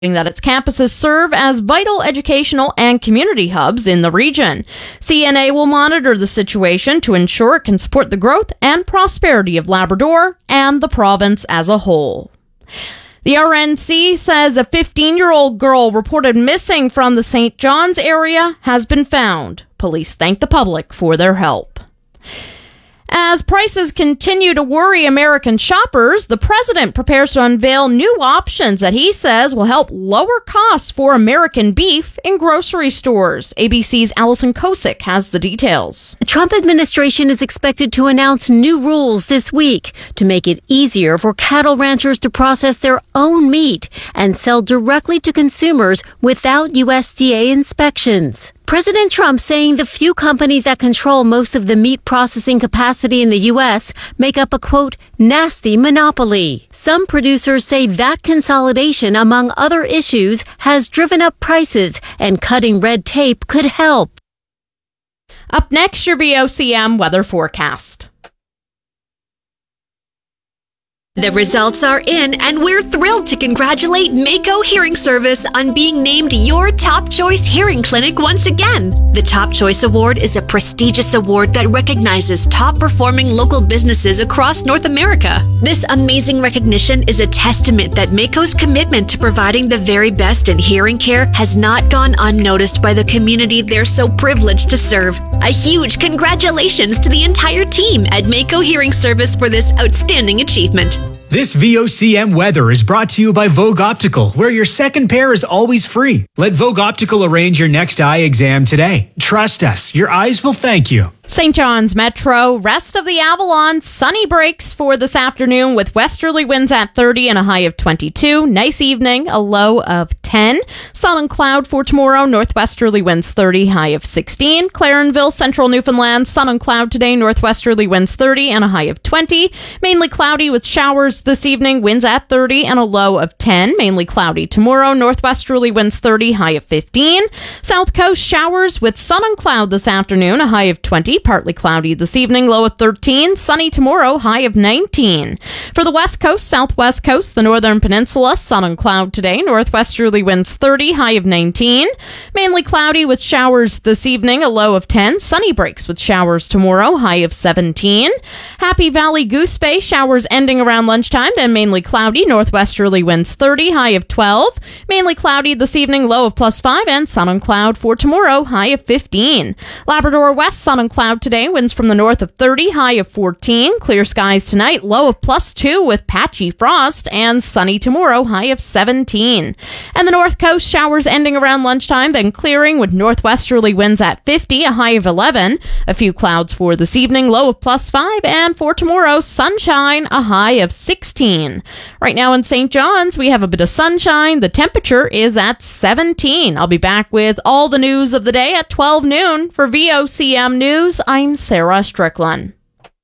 that its campuses serve as vital educational and community hubs in the region. CNA will monitor the situation to ensure it can support the growth and prosperity of Labrador and the province as a whole. The RNC says a 15-year-old girl reported missing from the St. John's area has been found. Police thank the public for their help. As prices continue to worry American shoppers, the president prepares to unveil new options that he says will help lower costs for American beef in grocery stores. ABC's Allison Kosick has the details. The Trump administration is expected to announce new rules this week to make it easier for cattle ranchers to process their own meat and sell directly to consumers without USDA inspections. President Trump saying the few companies that control most of the meat processing capacity in the U.S. make up a, quote, nasty monopoly. Some producers say that consolidation, among other issues, has driven up prices, and cutting red tape could help. Up next, your VOCM weather forecast. The results are in, and we're thrilled to congratulate Mako Hearing Service on being named your Top Choice Hearing Clinic once again. The Top Choice Award is a prestigious award that recognizes top-performing local businesses across North America. This amazing recognition is a testament that Mako's commitment to providing the very best in hearing care has not gone unnoticed by the community they're so privileged to serve. A huge congratulations to the entire team at Mako Hearing Service for this outstanding achievement. This VOCM weather is brought to you by Vogue Optical, where your second pair is always free. Let Vogue Optical arrange your next eye exam today. Trust us, your eyes will thank you. St. John's Metro, rest of the Avalon, sunny breaks for this afternoon with westerly winds at 30 and a high of 22. Nice evening, a low of 10. Sun and cloud for tomorrow, northwesterly winds 30, high of 16. Clarenville, central Newfoundland, sun and cloud today, northwesterly winds 30 and a high of 20. Mainly cloudy with showers this evening, winds at 30 and a low of 10. Mainly cloudy tomorrow, northwesterly winds 30, high of 15. South coast showers with sun and cloud this afternoon, a high of 20. Partly cloudy this evening, low of 13. Sunny tomorrow, high of 19. For the west coast, southwest coast, the northern peninsula, sun and cloud today, northwesterly winds 30, high of 19. Mainly cloudy with showers this evening, a low of 10. Sunny breaks with showers tomorrow, high of 17. Happy Valley Goose Bay, showers ending around lunchtime, then mainly cloudy, northwesterly winds 30, high of 12. Mainly cloudy this evening, low of plus 5, and sun and cloud for tomorrow, high of 15. Labrador West, sun and cloud today, winds from the north of 30, high of 14. Clear skies tonight, low of plus 2 with patchy frost, and sunny tomorrow, high of 17. And the north coast, showers ending around lunchtime, then clearing with northwesterly winds at 50, a high of 11. A few clouds for this evening, low of plus 5, and for tomorrow, sunshine, a high of 16. Right now in St. John's, we have a bit of sunshine. The temperature is at 17. I'll be back with all the news of the day at 12 noon. For VOCM News, I'm Sarah Strickland.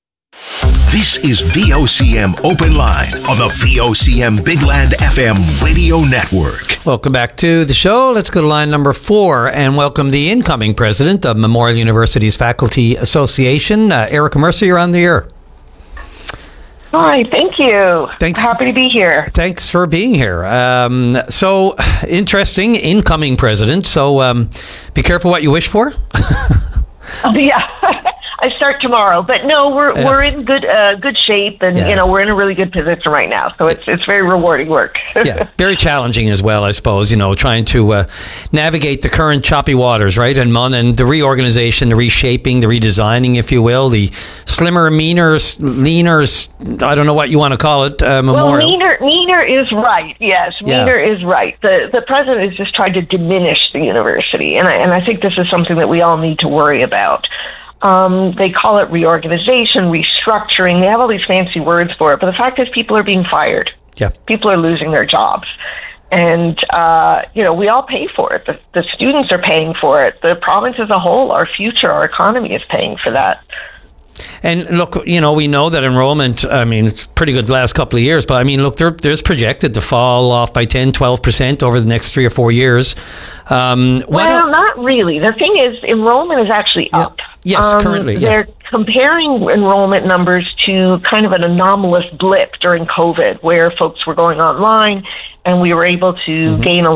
This is VOCM Open Line on the VOCM Big Land FM radio network. Welcome back to the show. Let's go to line number 4 and welcome the incoming president of Memorial University's Faculty Association, Erica Mercer. You're on the air. Hi, thank you. Thanks. Happy to be here. Thanks for being here. So, interesting, incoming president. So, be careful what you wish for. Yeah, I start tomorrow, but no, we're in good shape, and we're in a really good position right now. So it's very rewarding work. Yeah, very challenging as well, I suppose. Trying to navigate the current choppy waters, right? And the reorganization, the reshaping, the redesigning, if you will, the slimmer, meaner, leaner. I don't know what you want to call it. Memorial. Well, meaner is right. Yes, meaner is right. The president is just trying to diminish the university, and I think this is something that we all need to worry about. They call it reorganization, restructuring. They have all these fancy words for it, but the fact is people are being fired. Yeah. People are losing their jobs. And, we all pay for it. The students are paying for it. The province as a whole, our future, our economy is paying for that. And look, we know that enrollment, it's pretty good the last couple of years, but look, there's projected to fall off by 10, 12% over the next 3 or 4 years. Not really. The thing is, enrollment is actually up. Yes, currently, yeah. They're comparing enrollment numbers to kind of an anomalous blip during COVID where folks were going online and we were able to gain a